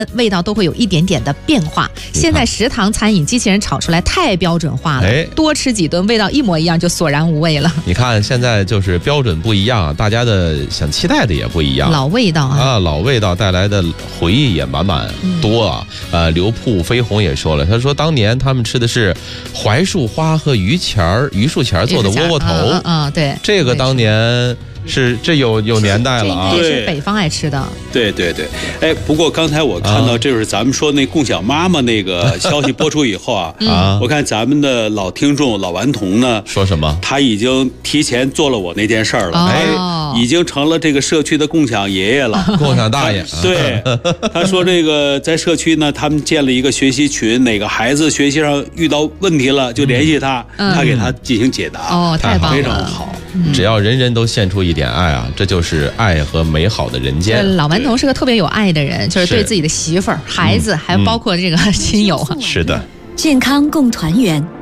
味道都会有一点点的变化。现在食堂餐饮机器人炒出来太标准化了，多吃几顿味道一模一样就索然无味了。 你看现在就是标准不一样，大家的想期待的也不一样。 老味道啊， 老味道带来的回忆也满满多啊。刘铺飞鸿也说了，他说当年他们吃的是槐树花和榆树钱做的窝窝头。 对， 这个当年。这有年代了啊， 这是北方爱吃的。 对，哎，不过刚才我看到，这就是咱们说那共享妈妈那个消息播出以后啊，我看咱们的老听众老顽童呢说什么？ 他已经提前做了我那件事儿了，已经成了这个社区的共享爷爷了， 共享大爷。 对，他说这个在社区呢，他们建了一个学习群，哪个孩子学习上遇到问题了，就联系他，他给他进行解答。 太棒了， 非常好。 只要人人都献出一点爱啊，这就是爱和美好的人间。 老顽童是个特别有爱的人，就是对自己的媳妇儿、孩子，还包括这个亲友。 是的， 健康共团圆。